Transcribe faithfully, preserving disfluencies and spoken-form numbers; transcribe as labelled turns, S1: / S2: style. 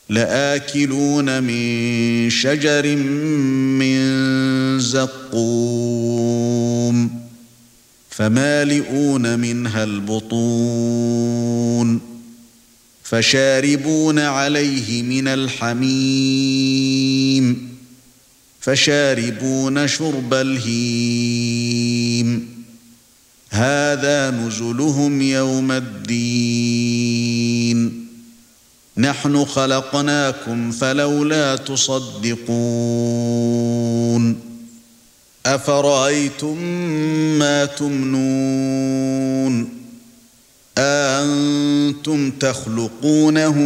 S1: لآكلون من شجر من زقوم فمالئون منها البطون فشاربون عليه من الحميم فشاربون شرب الهيم هذا نزلهم يوم الدين نحن خلقناكم فلولا تصدقون أفرأيتم ما تمنون أأنتم تخلقونه